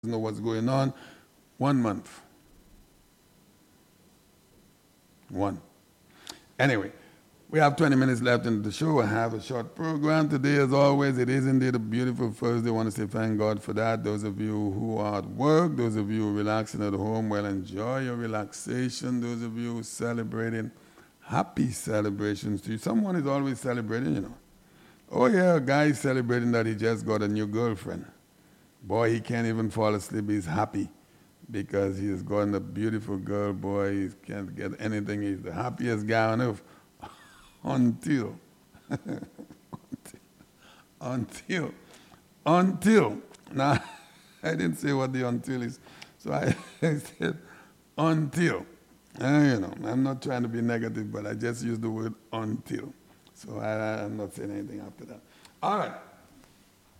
know what's going on. 1 month. One. Anyway, we have 20 minutes left in the show. I have a short program today, as always. It is indeed a beautiful Thursday. I want to say thank God for that. Those of you who are at work, those of you relaxing at home, well, enjoy your relaxation. Those of you celebrating, happy celebrations to you. Someone is always celebrating. Oh, yeah, a guy is celebrating that he just got a new girlfriend. Boy, he can't even fall asleep. He's happy because he's got a beautiful girl. Boy, he can't get anything. He's the happiest guy on earth until, until, until. Now, I didn't say what the until is, so I, I said until. I'm not trying to be negative, but I just used the word until. So I'm not saying anything after that. All right.